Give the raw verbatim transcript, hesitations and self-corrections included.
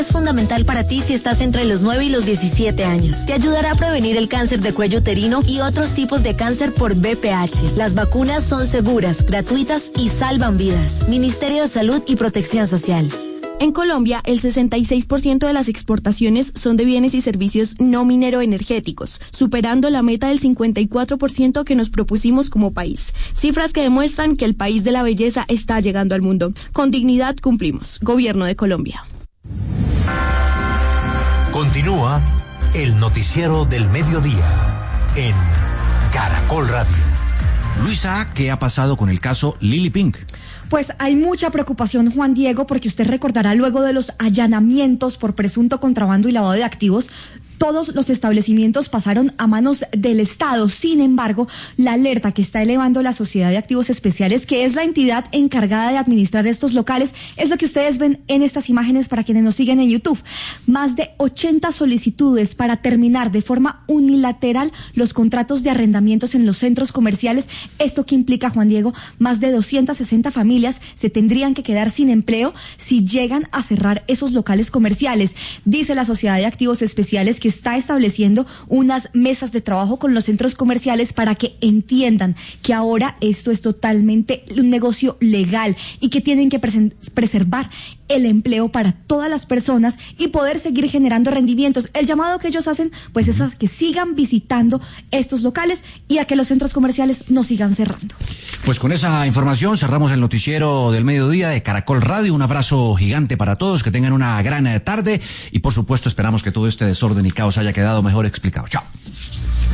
Es fundamental para ti si estás entre los nueve y los diecisiete años. Te ayudará a prevenir el cáncer de cuello uterino y otros tipos de cáncer por B P H. Las vacunas son seguras, gratuitas y salvan vidas. Ministerio de Salud y Protección Social. En Colombia, el sesenta y seis por ciento de las exportaciones son de bienes y servicios no mineroenergéticos, superando la meta del cincuenta y cuatro por ciento que nos propusimos como país. Cifras que demuestran que el país de la belleza está llegando al mundo. Con dignidad cumplimos. Gobierno de Colombia. Continúa el noticiero del mediodía en Caracol Radio. Luisa, ¿qué ha pasado con el caso Lily Pink? Pues hay mucha preocupación, Juan Diego, porque usted recordará luego de los allanamientos por presunto contrabando y lavado de activos, todos los establecimientos pasaron a manos del Estado. Sin embargo, la alerta que está elevando la Sociedad de Activos Especiales, que es la entidad encargada de administrar estos locales, es lo que ustedes ven en estas imágenes para quienes nos siguen en YouTube. Más de ochenta solicitudes para terminar de forma unilateral los contratos de arrendamientos en los centros comerciales. ¿Esto qué implica, Juan Diego? Más de doscientas sesenta familias se tendrían que quedar sin empleo si llegan a cerrar esos locales comerciales. Dice la Sociedad de Activos Especiales que está estableciendo unas mesas de trabajo con los centros comerciales para que entiendan que ahora esto es totalmente un negocio legal y que tienen que presen- preservar el empleo para todas las personas y poder seguir generando rendimientos. El llamado que ellos hacen, pues es a que sigan visitando estos locales y a que los centros comerciales no sigan cerrando. Pues con esa información cerramos el noticiero del mediodía de Caracol Radio. Un abrazo gigante para todos, que tengan una gran tarde y por supuesto esperamos que todo este desorden y caos haya quedado mejor explicado. Chao.